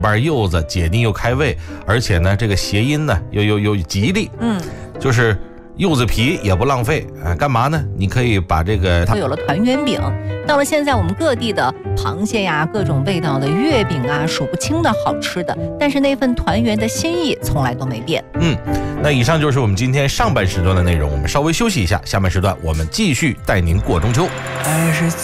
瓣柚子解腻又开胃，而且呢这个谐音呢又吉利，就是柚子皮也不浪费，干嘛呢？你可以把这个会有了团圆饼。到了现在，我们各地的螃蟹呀，各种味道的月饼啊，数不清的好吃的，但是那份团圆的心意从来都没变。 那以上就是我们今天上半时段的内容，我们稍微休息一下，下半时段我们继续带您过中秋。